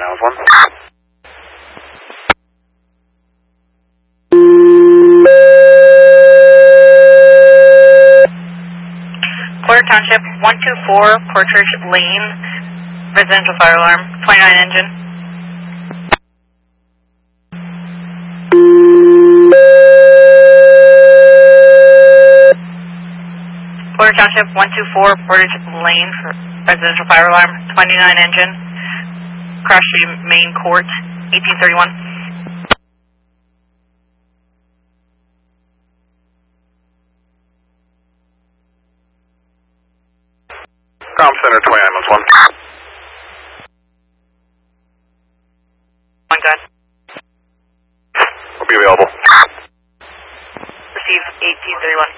Porter Township, 124 Portridge Lane, residential fire alarm, 29 engine. Porter Township, 124 Portridge Lane, residential fire alarm, 29 engine, Cross Street Main Court, 1831. Comm Center 2911. One gun. Will be available. Receive 1831.